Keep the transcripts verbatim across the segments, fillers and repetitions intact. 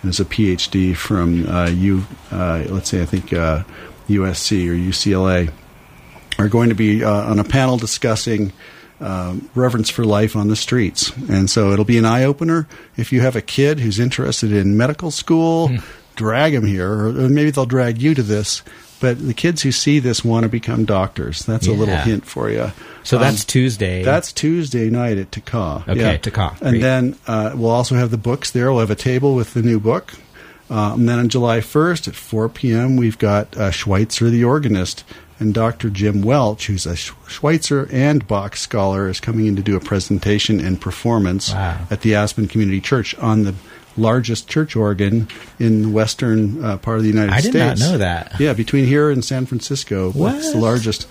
and is a P H D from uh, U, uh, let's say, I think uh, U S C or U C L A, are going to be uh, on a panel discussing um, reverence for life on the streets. And so it'll be an eye-opener. If you have a kid who's interested in medical school, mm. drag them here, or maybe they'll drag you to this. But the kids who see this want to become doctors. That's yeah. a little hint for you. So um, that's Tuesday. That's Tuesday night at T C A. Okay, yeah. T C A. And then uh, we'll also have the books there. We'll have a table with the new book. Uh, and then on July first at four p.m., we've got uh, Schweitzer the organist. And Doctor Jim Welch, who's a Schweitzer and Bach scholar, is coming in to do a presentation and performance wow. at the Aspen Community Church on the largest church organ in the western uh, part of the United I States. I did not know that. Yeah, between here and San Francisco. What? It's the largest.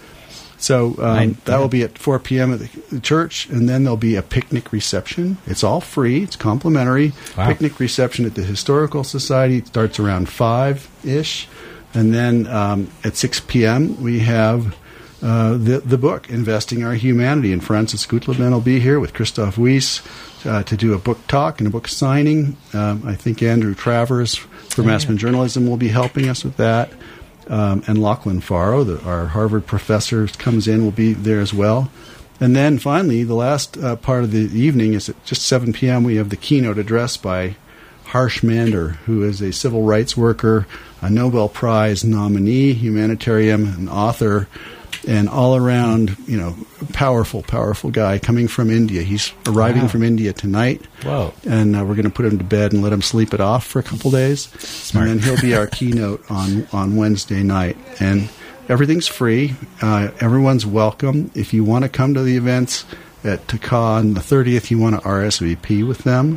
So um, I, that yeah. will be at four p.m. at the, the church, and then there'll be a picnic reception. It's all free. It's complimentary. Wow. Picnic reception at the Historical Society. It starts around five-ish. And then um, at six p.m. we have uh, the the book, Investing Our Humanity. And Francis Gutleban will be here with Christoph Weiss uh, to do a book talk and a book signing. Um, I think Andrew Travers from oh, Aspen yeah. Journalism will be helping us with that. Um, and Lachlan Farrow, the, our Harvard professor, comes in, will be there as well. And then finally, the last uh, part of the evening is at just seven p.m. we have the keynote address by Harsh Mander, who is a civil rights worker, a Nobel Prize nominee, humanitarian, an author, and all-around, you know, powerful, powerful guy coming from India. He's arriving wow. from India tonight. Whoa. And uh, we're going to put him to bed and let him sleep it off for a couple days. Smart. And then he'll be our keynote on, on Wednesday night. And everything's free. Uh, everyone's welcome. If you want to come to the events at T C A on the thirtieth, you want to R S V P with them.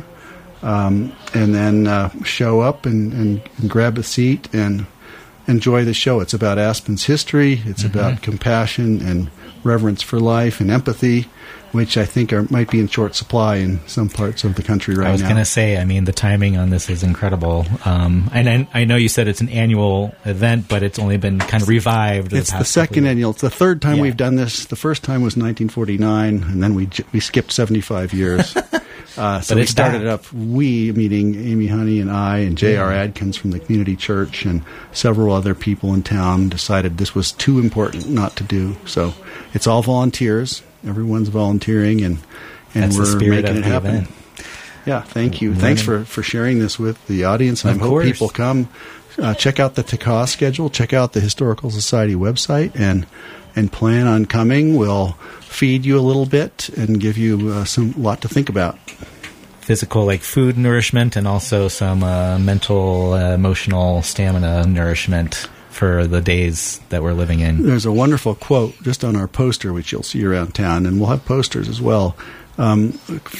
Um, and then uh, show up and, and, and grab a seat and enjoy the show. It's about Aspen's history. It's mm-hmm. about compassion and reverence for life and empathy, which I think are, might be in short supply in some parts of the country right now. I was going to say, I mean, the timing on this is incredible. Um, and I, I know you said it's an annual event, but it's only been kind of revived. It's the, the second annual. It's the third time yeah. we've done this. The first time was nineteen forty-nine, and then we we skipped seventy-five years. Uh, so but we it's started back. it up, we, meaning Amy Honey and I and J R. Yeah. Adkins from the community church and several other people in town decided this was too important not to do. So it's all volunteers. Everyone's volunteering, and, and That's we're the spirit making of it the happen. event. Yeah, thank you. Learning. Thanks for, for sharing this with the audience. And Of I hope course. people come. Uh, check out the T C A schedule. Check out the Historical Society website, and and plan on coming. We'll feed you a little bit and give you uh, some lot to think about. Physical, like food nourishment, and also some uh, mental, uh, emotional stamina nourishment for the days that we're living in. There's a wonderful quote just on our poster, which you'll see around town, and we'll have posters as well. Um,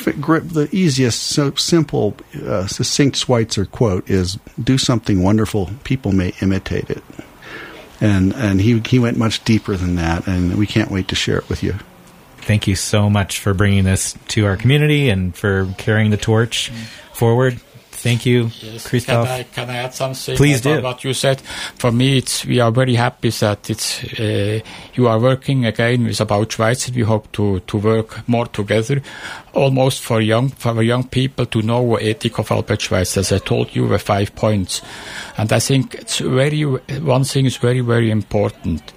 the easiest, so simple, uh, succinct Schweitzer quote is, "Do something wonderful, people may imitate it." And and he he went much deeper than that, and we can't wait to share it with you. Thank you so much for bringing this to our community and for carrying the torch mm. forward. Thank you, yes. Christoph. Can I, can I add something? Please about do. What you said. For me, it's, we are very happy that it's uh, you are working again with About Schweitzer. We hope to, to work more together, almost for young for young people to know the ethic of Albert Schweitzer. As I told you, the five points, and I think it's very one thing is very very important.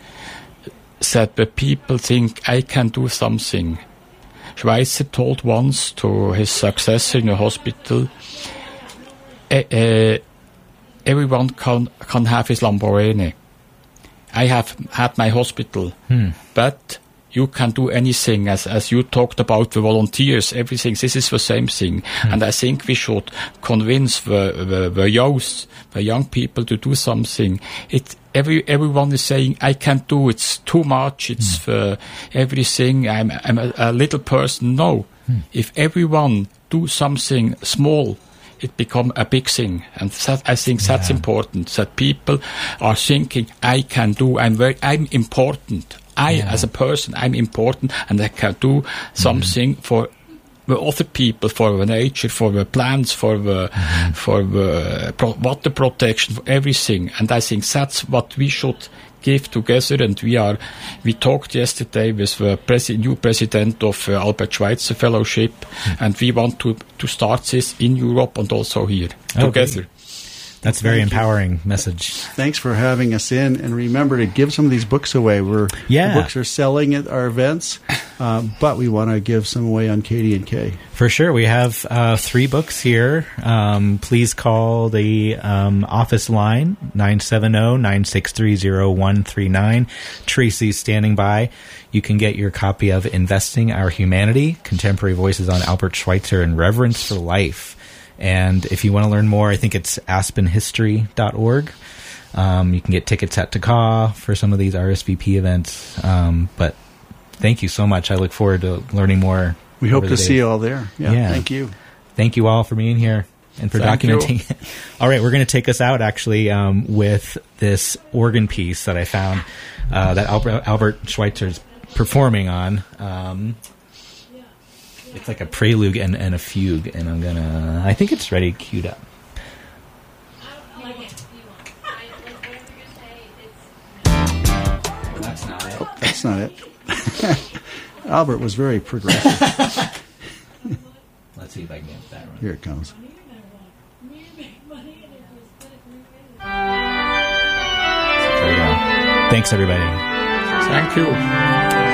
That the people think I can do something. Schweitzer told once to his successor in a hospital, uh, uh, everyone can can have his Lamborghini. I have had my hospital, hmm. but you can do anything, as as you talked about the volunteers, everything. This is the same thing, hmm. and I think we should convince the the, the youth, the young people, to do something. It every everyone is saying I can't do. It's too much. It's hmm. for everything. I'm I'm a, a little person. No, hmm. if everyone do something small, it become a big thing, and that, I think that's yeah. important. That people are thinking I can do. I'm very. I'm important. I, yeah. as a person, I'm important, and I can do something mm-hmm. for the other people, for the nature, for the plants, for the mm-hmm. for the pro- water protection, for everything. And I think that's what we should give together, and we are. We talked yesterday with the presi- new president of uh, Albert Schweitzer Fellowship, mm-hmm. and we want to to start this in Europe and also here okay. together. That's a very Thank empowering you. message. Thanks for having us in, and remember to give some of these books away. We're yeah. the books are selling at our events, um, but we want to give some away on K D and K. For sure, we have uh, three books here. Um, please call the um, office line nine seven zero, nine six three, zero one three nine. Tracy's standing by. You can get your copy of Investing Our Humanity: Contemporary Voices on Albert Schweitzer and Reverence for Life. And if you want to learn more, I think it's aspen history dot org. Um, you can get tickets at T A C A for some of these R S V P events. Um, but thank you so much. I look forward to learning more. We hope to see you all there. Yeah, yeah. Thank you. Thank you all for being here and for thank documenting it. All right, we're going to take us out, actually, um, with this organ piece that I found uh, that Albert, Albert Schweitzer's performing on. Um It's like a prelude and, and a fugue, and I'm gonna. I think it's ready, queued up. That's not it. Oh, that's not it. Albert was very progressive. Let's see if I can get that one. Here it comes. There we go. Thanks, everybody. Thank you.